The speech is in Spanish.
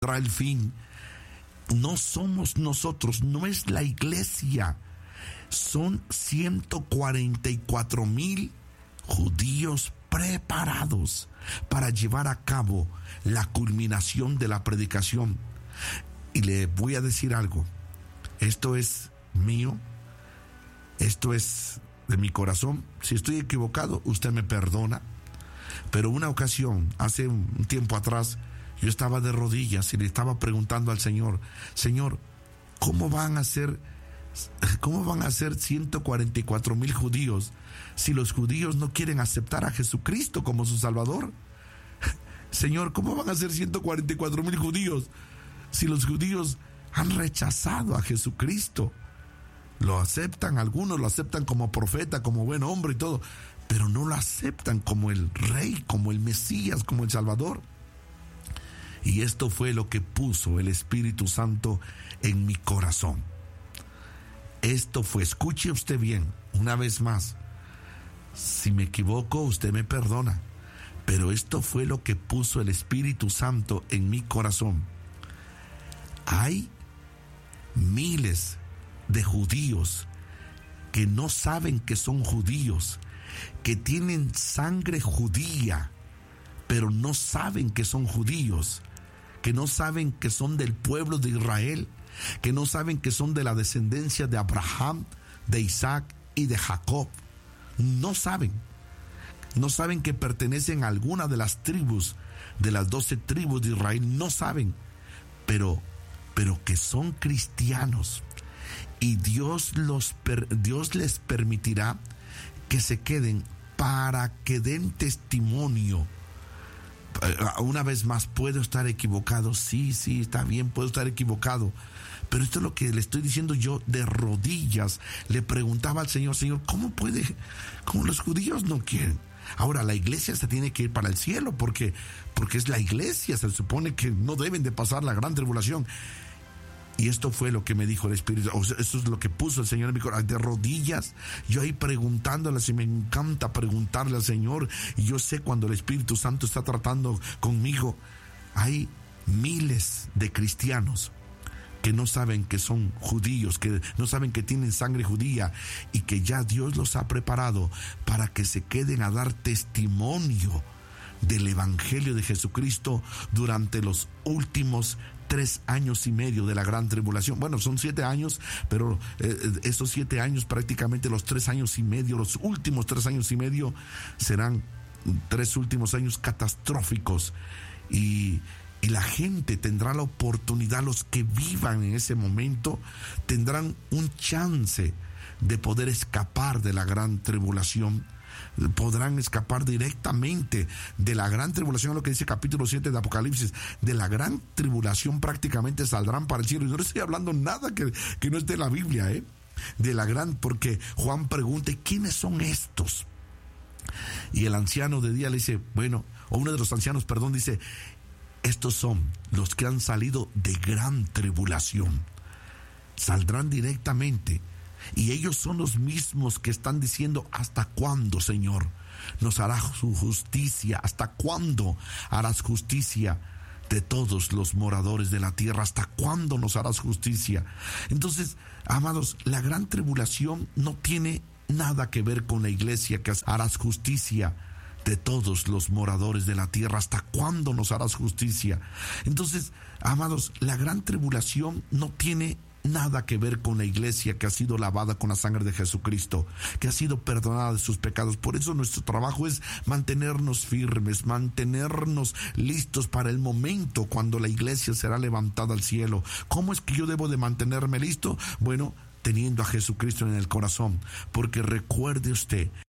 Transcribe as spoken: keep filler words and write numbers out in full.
el fin. No somos nosotros, no es la iglesia. Son ciento cuarenta y cuatro mil judíos preparados para llevar a cabo la culminación de la predicación. Y le voy a decir algo. Esto es mío. Esto es de mi corazón. Si estoy equivocado, usted me perdona. Pero una ocasión, hace un tiempo atrás, yo estaba de rodillas y le estaba preguntando al Señor: Señor, ¿cómo van a ser, cómo van a ser ciento cuarenta y cuatro mil judíos si los judíos no quieren aceptar a Jesucristo como su Salvador? Señor, ¿cómo van a ser ciento cuarenta y cuatro mil judíos si los judíos han rechazado a Jesucristo? Lo aceptan, algunos lo aceptan como profeta, como buen hombre y todo, pero no lo aceptan como el Rey, como el Mesías, como el Salvador. Y esto fue lo que puso el Espíritu Santo en mi corazón. Esto fue, escuche usted bien, una vez más. Si me equivoco, usted me perdona. Pero esto fue lo que puso el Espíritu Santo en mi corazón. Hay miles de judíos que no saben que son judíos, que tienen sangre judía, pero no saben que son judíos, que no saben que son del pueblo de Israel, que no saben que son de la descendencia de Abraham, de Isaac y de Jacob. No saben. No saben que pertenecen a alguna de las tribus, de las doce tribus de Israel. No saben, pero, pero que son cristianos. Y Dios, los, Dios les permitirá que se queden para que den testimonio. Una vez más, ¿puedo estar equivocado? Sí, sí, está bien, puedo estar equivocado. Pero esto es lo que le estoy diciendo yo de rodillas. Le preguntaba al Señor: Señor, ¿cómo puede? ¿Cómo los judíos no quieren? Ahora, la iglesia se tiene que ir para el cielo porque, porque es la iglesia. Se supone que no deben de pasar la gran tribulación. Y esto fue lo que me dijo el Espíritu. O sea, esto es lo que puso el Señor en mi corazón, de rodillas. Yo ahí preguntándole, y me encanta preguntarle al Señor. Y yo sé cuando el Espíritu Santo está tratando conmigo. Hay miles de cristianos que no saben que son judíos, que no saben que tienen sangre judía, y que ya Dios los ha preparado para que se queden a dar testimonio del Evangelio de Jesucristo durante los últimos tres años y medio de la gran tribulación. Bueno, son siete años, pero eh, esos siete años, prácticamente los tres años y medio, los últimos tres años y medio, serán tres últimos años catastróficos. Y, y la gente tendrá la oportunidad, los que vivan en ese momento, tendrán un chance de poder escapar de la gran tribulación. Podrán escapar directamente de la gran tribulación, lo que dice capítulo siete de Apocalipsis. De la gran tribulación prácticamente saldrán para el cielo. Y no estoy hablando nada que, que no esté en la Biblia, ¿eh? De la gran, porque Juan pregunta: ¿quiénes son estos? Y el anciano de día le dice, bueno, o uno de los ancianos, perdón, dice: estos son los que han salido de gran tribulación. Saldrán directamente. Y ellos son los mismos que están diciendo: ¿hasta cuándo, Señor, nos harás su justicia? ¿Hasta cuándo harás justicia de todos los moradores de la tierra? ¿Hasta cuándo nos harás justicia? Entonces, amados, la gran tribulación no tiene nada que ver con la iglesia, que harás justicia de todos los moradores de la tierra. ¿Hasta cuándo nos harás justicia? Entonces, amados, la gran tribulación no tiene nada que ver con la iglesia que ha sido lavada con la sangre de Jesucristo, que ha sido perdonada de sus pecados. Por eso nuestro trabajo es mantenernos firmes, mantenernos listos para el momento cuando la iglesia será levantada al cielo. ¿Cómo es que yo debo de mantenerme listo? Bueno, teniendo a Jesucristo en el corazón, porque recuerde usted